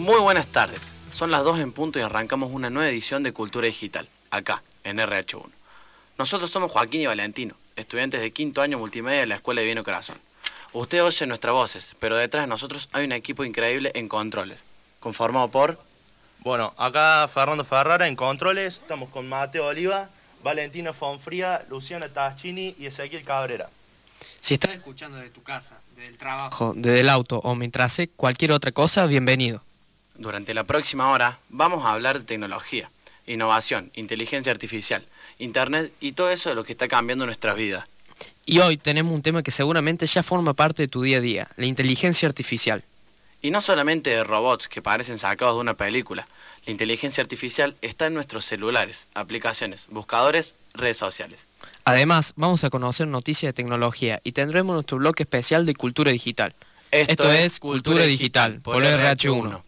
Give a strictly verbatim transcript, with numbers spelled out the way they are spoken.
Muy buenas tardes, son las dos en punto y arrancamos una nueva edición de Cultura Digital, acá, en R H uno. Nosotros somos Joaquín y Valentino, estudiantes de quinto año multimedia de la Escuela Divino Corazón. Usted oye nuestras voces, pero detrás de nosotros hay un equipo increíble en controles, conformado por... Bueno, acá Fernando Ferrara en controles, estamos con Mateo Oliva, Valentino Fonfría, Luciana Taschini y Ezequiel Cabrera. Si estás escuchando desde tu casa, desde el trabajo, desde el auto o mientras hace cualquier otra cosa, bienvenido. Durante la próxima hora vamos a hablar de tecnología, innovación, inteligencia artificial, internet y todo eso de lo que está cambiando nuestras vidas. Y hoy tenemos un tema que seguramente ya forma parte de tu día a día, la inteligencia artificial. Y no solamente de robots que parecen sacados de una película, la inteligencia artificial está en nuestros celulares, aplicaciones, buscadores, redes sociales. Además, vamos a conocer noticias de tecnología y tendremos nuestro bloque especial de cultura digital. Esto, Esto es Cultura Digital, por R H uno.